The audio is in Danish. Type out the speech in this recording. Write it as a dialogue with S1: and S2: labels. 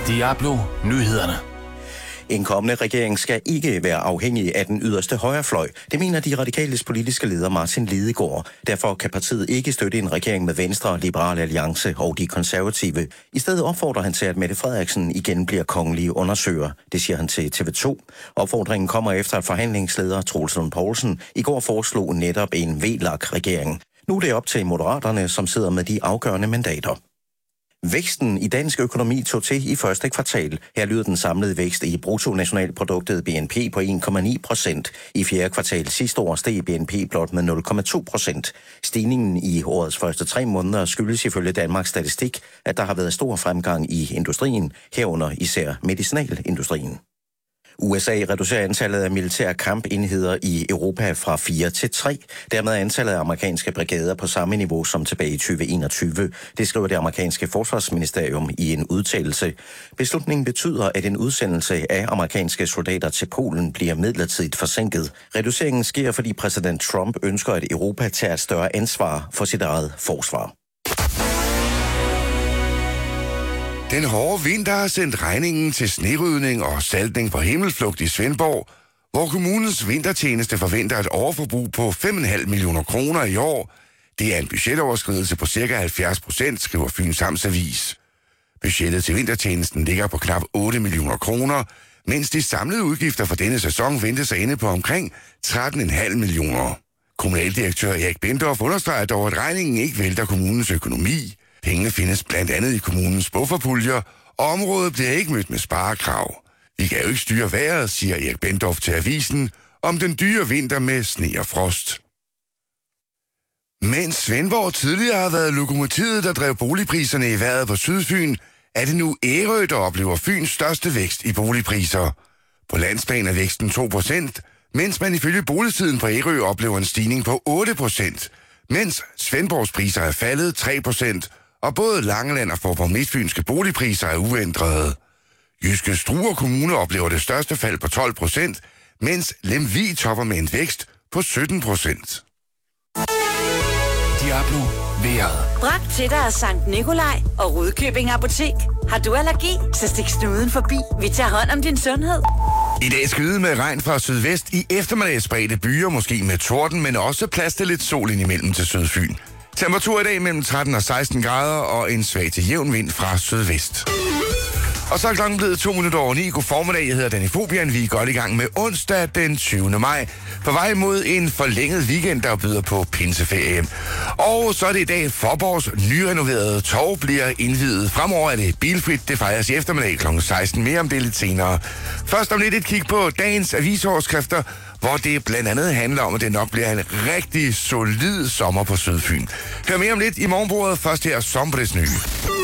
S1: Diablo Nyhederne.
S2: En kommende regering skal ikke være afhængig af den yderste højrefløj. Det mener de radikales politiske leder Martin Lidegaard. Derfor kan partiet ikke støtte en regering med Venstre, Liberal Alliance og de konservative. I stedet opfordrer han til, at Mette Frederiksen igen bliver kongelig undersøger. Det siger han til TV2. Opfordringen kommer efter, at forhandlingsleder Troels Lund Poulsen i går foreslog netop en VLAK-regering. Nu er det op til Moderaterne, som sidder med de afgørende mandater. Væksten i dansk økonomi tog til i første kvartal. Her lyder den samlede vækst i bruttonationalproduktet BNP på 1,9%. I fjerde kvartal sidste år steg BNP blot med 0,2%. Stigningen i årets første 3 måneder skyldes ifølge Danmarks Statistik, at der har været stor fremgang i industrien, herunder især medicinalindustrien. USA reducerer antallet af militære kampenheder i Europa fra 4 til 3. Dermed er antallet af amerikanske brigader på samme niveau som tilbage i 2021. Det skriver det amerikanske forsvarsministerium i en udtalelse. Beslutningen betyder, at en udsendelse af amerikanske soldater til Polen bliver midlertidigt forsinket. Reduceringen sker, fordi præsident Trump ønsker, at Europa tager et større ansvar for sit eget forsvar.
S3: Den hårde vinter har sendt regningen til snerydning og saltning på Himmelflugt i Svendborg, hvor kommunens vintertjeneste forventer et overforbrug på 5,5 millioner kroner i år. Det er en budgetoverskridelse på ca. 70%, skriver Fyns Amtsavis. Budgettet til vintertjenesten ligger på knap 8 millioner kroner, mens de samlede udgifter for denne sæson ventes at ende på omkring 13,5 millioner. Kommunaldirektør Erik Bendorf understreger dog, at regningen ikke vælter kommunens økonomi. Pengene findes blandt andet i kommunens bufferpuljer, og området bliver ikke mødt med sparekrav. Vi kan jo ikke styre vejret, siger Erik Bendorf til avisen, om den dyre vinter med sne og frost. Mens Svendborg tidligere har været lokomotivet, der drev boligpriserne i vejret på Sydfyn, er det nu Ærø, der oplever Fyns største vækst i boligpriser. På landsplan er væksten 2%, mens man ifølge Boligtiden på Ærø oplever en stigning på 8%, mens Svendborgs priser er faldet 3%, og både Langeland og Faaborg-Midtfynske boligpriser er uændrede. Jyske Struer Kommune oplever det største fald på 12%, mens Lemvig topper med en vækst på 17%.
S1: Diablo vejret.
S4: Bragt til dig af Sankt Nikolaj og Rudkøbing Apotek. Har du allergi, så stik snuden forbi. Vi tager hånd om din sundhed.
S3: I dag skyde med regn fra sydvest, i eftermiddag spredte byer, måske med torden, men også plads til lidt sol indimellem til Sydfyn. Temperatur i dag mellem 13 og 16 grader og en svag til jævn vind fra sydvest. Og så er klokken blevet 9:02. God formiddag, jeg hedder Danny Fobian. Vi er godt i gang med onsdag den 20. maj. På vej mod en forlænget weekend, der byder på pinseferie. Og så er det i dag, Faaborgs nyrenoverede torv bliver indviet. Fremover er det bilfrit, det fejres i eftermiddag kl. 16. Mere om det lidt senere. Først om lidt et kig på dagens avisoverskrifter, hvor det blandt andet handler om, at det nok bliver en rigtig solid sommer på Sydfyn. Hør mere om lidt i morgenbordet. Først her Sombres nye.